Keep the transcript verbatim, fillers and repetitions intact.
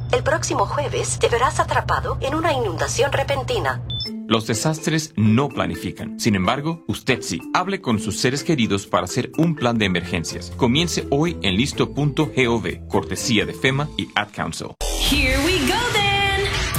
El próximo jueves te verás atrapado en una inundación repentina. Los desastres no planifican. Sin embargo, usted sí. Hable con sus seres queridos para hacer un plan de emergencias. Comience hoy en listo punto gov, cortesía de FEMA y Ad Council. Here we go.